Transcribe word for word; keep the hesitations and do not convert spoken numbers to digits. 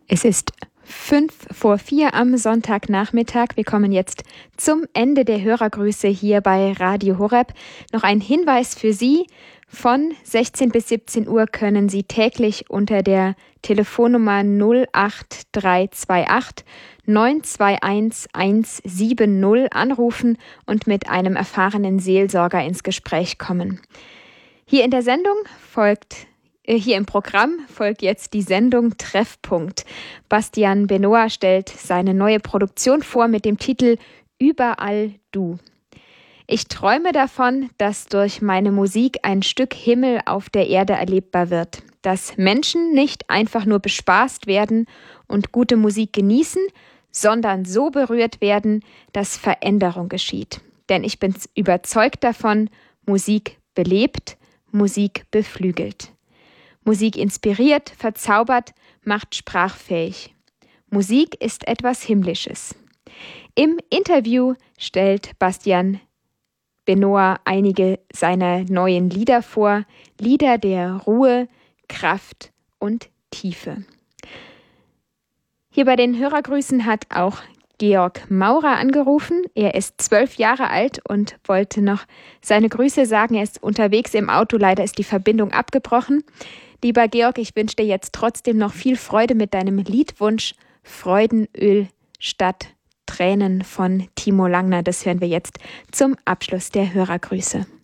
Es ist fünf vor vier am Sonntagnachmittag. Wir kommen jetzt zum Ende der Hörergrüße hier bei Radio Horeb. Noch ein Hinweis für Sie. Von sechzehn bis siebzehn Uhr können Sie täglich unter der Telefonnummer null acht drei zwei acht neun zwei eins eins sieben null anrufen und mit einem erfahrenen Seelsorger ins Gespräch kommen. Hier in der Sendung folgt Hier im Programm folgt jetzt die Sendung Treffpunkt. Bastian Benoit stellt seine neue Produktion vor mit dem Titel Überall du. Ich träume davon, dass durch meine Musik ein Stück Himmel auf der Erde erlebbar wird, dass Menschen nicht einfach nur bespaßt werden und gute Musik genießen, sondern so berührt werden, dass Veränderung geschieht. Denn ich bin überzeugt davon, Musik belebt, Musik beflügelt. Musik inspiriert, verzaubert, macht sprachfähig. Musik ist etwas Himmlisches. Im Interview stellt Bastian Benoit einige seiner neuen Lieder vor, Lieder der Ruhe, Kraft und Tiefe. Hier bei den Hörergrüßen hat auch Georg Maurer angerufen. Er ist zwölf Jahre alt und wollte noch seine Grüße sagen. Er ist unterwegs im Auto, leider ist die Verbindung abgebrochen. Lieber Georg, ich wünsche dir jetzt trotzdem noch viel Freude mit deinem Liedwunsch Freudenöl statt Tränen von Timo Langner. Das hören wir jetzt zum Abschluss der Hörergrüße.